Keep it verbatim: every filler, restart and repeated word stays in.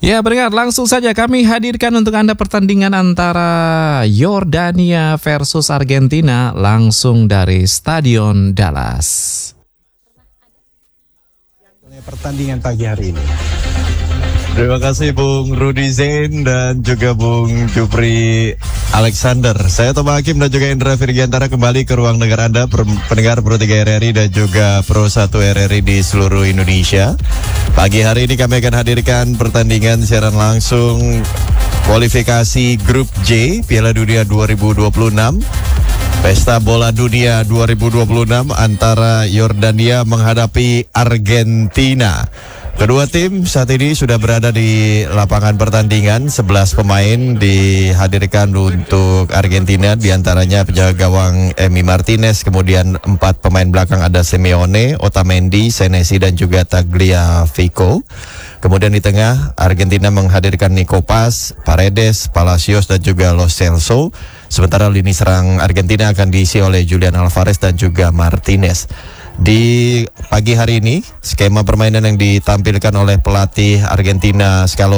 Ya, pendengar, langsung saja kami hadirkan untuk Anda pertandingan antara Yordania versus Argentina langsung dari Stadion Dallas. Pertandingan pagi hari ini. Terima kasih Bung Rudy Zain dan juga Bung Jupri Alexander. Saya Toma Hakim dan juga Indra Virgiantara kembali ke ruang dengar Anda, pendengar Pro tiga R R I dan juga Pro satu R R I di seluruh Indonesia. Pagi hari ini kami akan hadirkan pertandingan siaran langsung kualifikasi Grup J Piala Dunia dua ribu dua puluh enam. Pesta Bola Dunia dua ribu dua puluh enam antara Yordania menghadapi Argentina. Kedua tim saat ini sudah berada di lapangan pertandingan. sebelas pemain dihadirkan untuk Argentina, diantaranya penjaga gawang Emi Martinez, kemudian empat pemain belakang ada Simeone, Otamendi, Senesi dan juga Tagliafico. Kemudian di tengah Argentina menghadirkan Nico Paz, Paredes, Palacios dan juga Lo Celso. Sementara lini serang Argentina akan diisi oleh Julian Alvarez dan juga Martinez. Di pagi hari ini skema permainan yang ditampilkan oleh pelatih Argentina Scaloni